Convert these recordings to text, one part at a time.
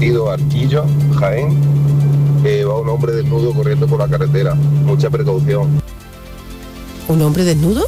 sentido Arquillo, Jaén, va un hombre desnudo corriendo por la carretera. Mucha precaución. ¿Un hombre desnudo?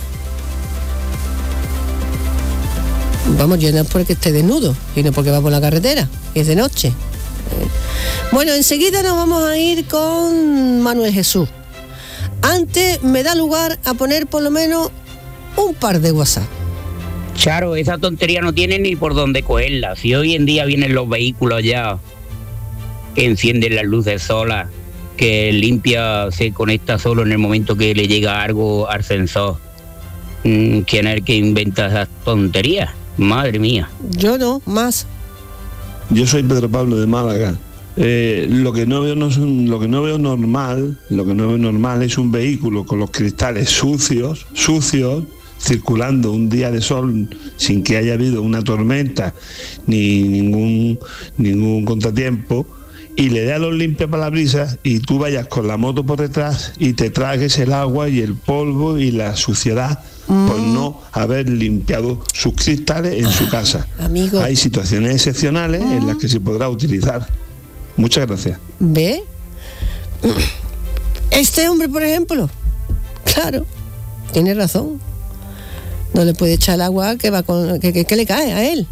Vamos, ya no es porque esté desnudo, sino porque va por la carretera, es de noche. Bueno, enseguida nos vamos a ir con Manuel Jesús. Antes me da lugar a poner por lo menos un par de WhatsApp. Charo, esa tontería no tiene ni por dónde cogerla. Si hoy en día vienen los vehículos ya que encienden las luces solas, que limpia, se conecta solo en el momento que le llega algo al sensor. ¿Quién es el que inventa esas tonterías? Madre mía. Yo no, más. Yo soy Pedro Pablo de Málaga. Lo que no veo normal es un vehículo con los cristales sucios, circulando un día de sol sin que haya habido una tormenta ni ningún contratiempo, y le da los limpiaparabrisas y tú vayas con la moto por detrás y te tragues el agua y el polvo y la suciedad por no haber limpiado sus cristales en su casa. Amigo. Hay situaciones excepcionales en las que se podrá utilizar. Muchas gracias. ¿Ve? Este hombre, por ejemplo, claro, tiene razón. No le puede echar el agua que le cae a él.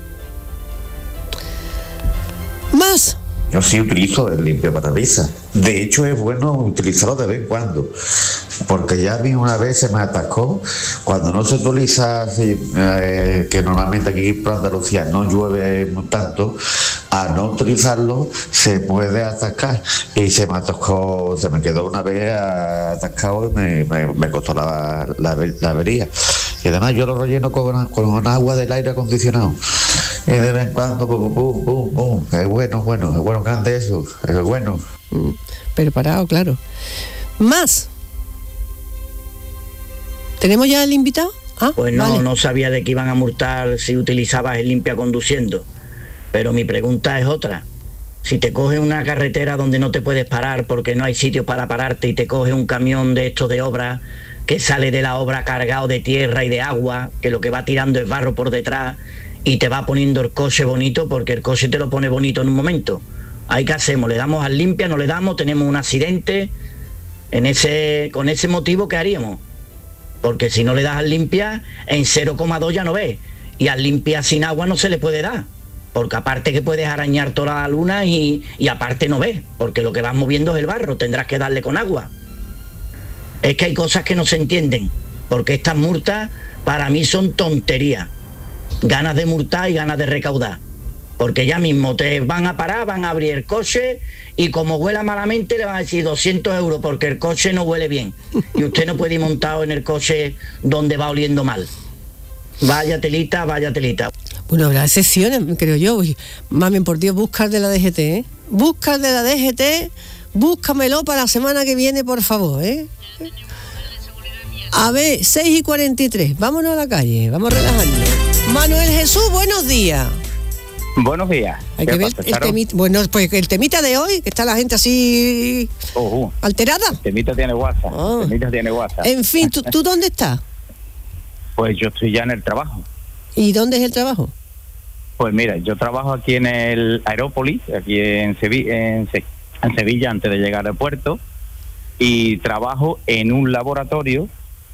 Más. Yo sí utilizo el limpiaparabrisas. De hecho, es bueno utilizarlo de vez en cuando, porque ya a mí una vez se me atascó, cuando no se utiliza, que normalmente aquí por Andalucía no llueve tanto, al no utilizarlo se puede atascar, y se me atascó, se me quedó una vez atascado y me costó la avería. Y además yo lo relleno con agua del aire acondicionado. Y de vez en cuando, pum. Es bueno, grande eso, es bueno. Preparado, claro. Más. ¿Tenemos ya el invitado? Pues no, vale. No sabía de que iban a multar si utilizabas el limpia conduciendo. Pero mi pregunta es otra. Si te coge una carretera donde no te puedes parar porque no hay sitio para pararte y te coge un camión de estos de obra que sale de la obra cargado de tierra y de agua, que lo que va tirando es barro por detrás, y te va poniendo el coche bonito, porque el coche te lo pone bonito en un momento. ¿Ahí qué hacemos? ¿Le damos al limpia? ¿No le damos? ¿Tenemos un accidente? Con ese motivo, ¿qué haríamos? Porque si no le das al limpia, en 0,2 ya no ves. Y al limpia sin agua no se le puede dar. Porque aparte que puedes arañar toda la luna y aparte no ves. Porque lo que vas moviendo es el barro. Tendrás que darle con agua. Es que hay cosas que no se entienden. Porque estas multas para mí son tonterías. Ganas de multar y ganas de recaudar. Porque ya mismo te van a parar, van a abrir el coche y como huela malamente le van a decir 200 euros porque el coche no huele bien. Y usted no puede ir montado en el coche donde va oliendo mal. Vaya telita. Bueno, habrá excepciones, creo yo. Uy, mamen, por Dios, busca el de la DGT, ¿eh? Busca el de la DGT, búscamelo para la semana que viene, por favor, ¿eh? A ver, 6:43, vámonos a la calle, vamos a relajarnos. Manuel Jesús, buenos días. Buenos días. Hay que ver el temita. Bueno, pues el temita de hoy, que está la gente así alterada. El temita tiene WhatsApp. En fin, ¿tú dónde estás? Pues yo estoy ya en el trabajo. ¿Y dónde es el trabajo? Pues mira, yo trabajo aquí en el Aerópolis, aquí en Sevilla, antes de llegar al puerto, y trabajo en un laboratorio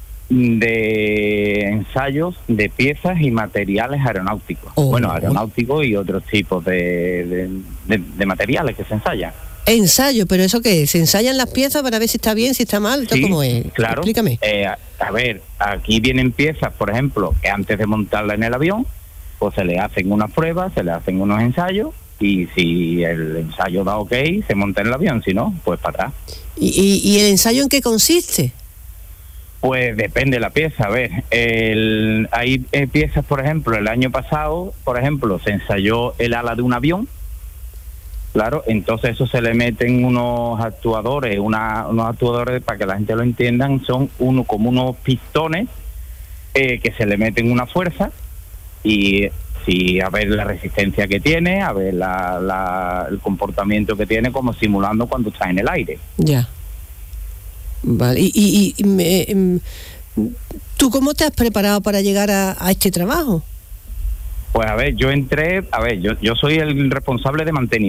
de ensayos de piezas y materiales aeronáuticos. Aeronáuticos y otros tipos de materiales que se ensayan. Ensayo, ¿pero eso qué es? ¿Se ensayan las piezas para ver si está bien, si está mal? Sí, ¿Cómo es? Claro. Explícame. A ver, aquí vienen piezas, por ejemplo, que antes de montarla en el avión, pues se le hacen unas pruebas, se le hacen unos ensayos, y si el ensayo da ok, se monta en el avión, si no, pues para atrás. ¿Y el ensayo en qué consiste? Pues depende de la pieza. A ver, hay piezas, por ejemplo, el año pasado, se ensayó el ala de un avión. Claro, entonces eso se le meten unos actuadores, para que la gente lo entiendan, son como unos pistones que se le meten una fuerza, y a ver la resistencia que tiene, a ver el comportamiento que tiene, como simulando cuando está en el aire. Ya. Vale, ¿tú cómo te has preparado para llegar a este trabajo? Pues a ver, yo soy el responsable de mantenimiento